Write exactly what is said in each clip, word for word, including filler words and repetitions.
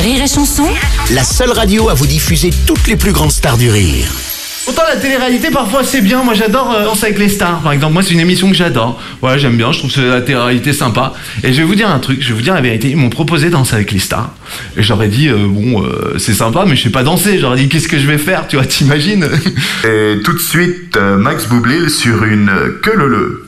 Rire et Chanson, La seule radio à vous diffuser toutes les plus grandes stars du rire. Autant la télé-réalité parfois c'est bien, moi j'adore euh, Danser avec les stars par exemple, moi c'est une émission que j'adore, voilà j'aime bien, je trouve que la télé-réalité sympa. Et je vais vous dire un truc, je vais vous dire la vérité, ils m'ont proposé Danser avec les stars. Et j'aurais dit, euh, bon euh, c'est sympa mais je sais pas danser, j'aurais dit qu'est-ce que je vais faire, tu vois, t'imagines. Et tout de suite, euh, Max Boublil sur une euh, queue leu.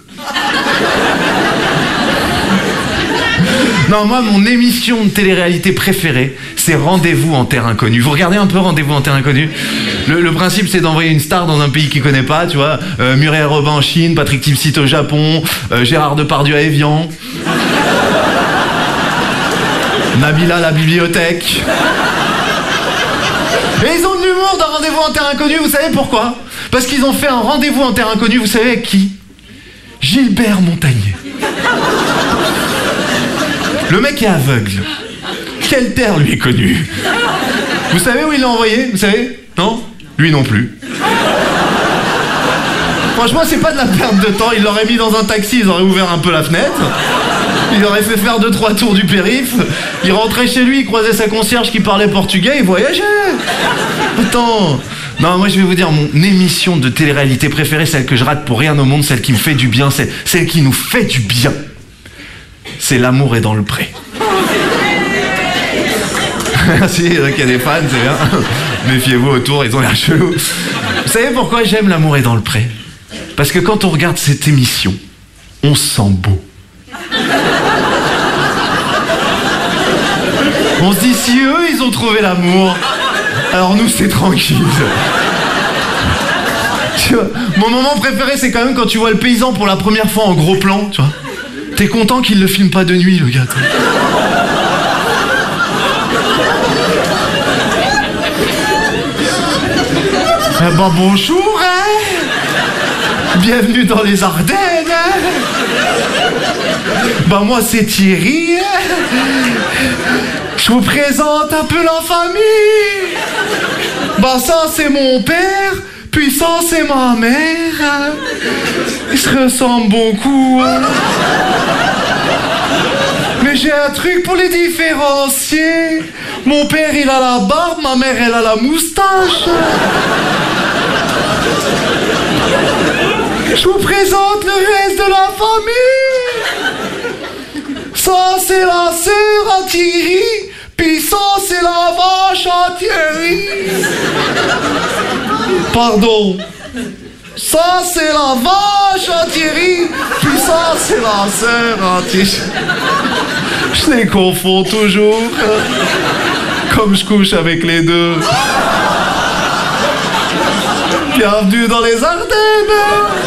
Non, moi, mon émission de télé-réalité préférée, c'est Rendez-vous en Terre Inconnue. Vous regardez un peu Rendez-vous en Terre Inconnue ? Le, le principe, c'est d'envoyer une star dans un pays qu'il connaît pas, tu vois. Euh, Muriel Robin en Chine, Patrick Timsit au Japon, euh, Gérard Depardieu à Évian, Nabila à la bibliothèque. Et ils ont de l'humour dans Rendez-vous en Terre Inconnue, vous savez pourquoi ? Parce qu'ils ont fait un Rendez-vous en Terre Inconnue, vous savez avec qui ? Gilbert Montagnier. Le mec est aveugle. Quelle terre lui est connue ? Vous savez où il l'a envoyé ? Vous savez ? Non ? Lui non plus. Franchement, c'est pas de la perte de temps. Il l'aurait mis dans un taxi, ils auraient ouvert un peu la fenêtre. Il aurait fait faire deux trois tours du périph'. Il rentrait chez lui, il croisait sa concierge qui parlait portugais, il voyageait. Attends. Non, moi je vais vous dire, mon émission de télé-réalité préférée, celle que je rate pour rien au monde, celle qui me fait du bien, c'est celle qui nous fait du bien. C'est L'amour est dans le pré. Si, il y a des fans, c'est bien. Méfiez-vous autour, ils ont l'air chelous. Vous savez pourquoi j'aime L'amour est dans le pré ? Parce que quand on regarde cette émission, on se sent beau. On se dit, si eux, ils ont trouvé l'amour, alors nous, c'est tranquille. Tu vois, mon moment préféré, c'est quand même quand tu vois le paysan pour la première fois en gros plan, tu vois. T'es content qu'il le filme pas de nuit, le gars. Eh ben bonjour, hein. Bienvenue dans les Ardennes, hein. Ben moi c'est Thierry, hein. Je vous présente un peu la famille. Ben ça c'est mon père, puis ça c'est ma mère, hein. Ils se ressemblent beaucoup, hein. Mais j'ai un truc pour les différencier. Mon père il a la barbe, ma mère elle a la moustache. Je vous présente le reste de la famille. Ça c'est la sœur à Thierry, puis ça c'est la vache à Thierry. Pardon. Ça c'est la vache à Thierry, puis ça c'est la sœur à Thierry. Je les confonds toujours. Comme je couche avec les deux. Bienvenue dans les Ardennes.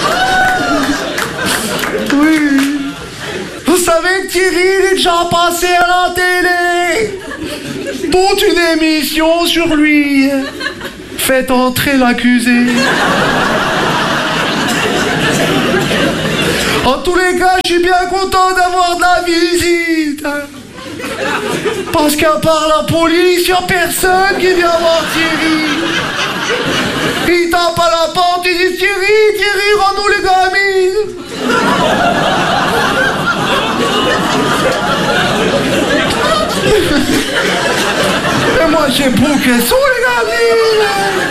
Oui. Vous savez que Thierry il est déjà passé à la télé. Toute une émission sur lui. Faites entrer l'accusé. En tous les cas, je suis bien content d'avoir de la visite. Parce qu'à part la police, il n'y a personne qui vient voir Thierry. Il tape à la porte, il dit Thierry, Thierry, rends-nous les gamines. Et moi, je sais pas où qu'elles sont, les gamines.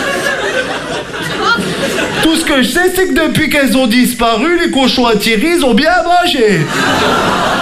Tout ce que je sais, c'est que depuis qu'elles ont disparu, les cochons à Thierry, ils ont bien mangé.